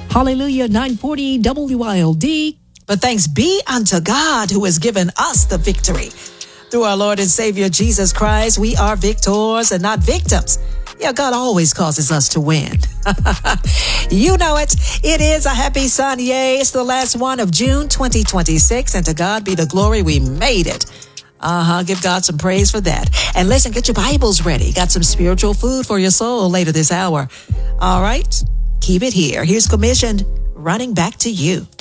Hallelujah, 940 WILD. But thanks be unto God who has given us the victory. Through our Lord and Savior Jesus Christ, we are victors and not victims. Yeah, God always causes us to win. You know it. It is a happy Sunday. It's the last one of June 2026. And to God be the glory. We made it. Give God some praise for that. And listen, get your Bibles ready. Got some spiritual food for your soul later this hour. All right. Keep it here. Here's Commissioned, running back to you.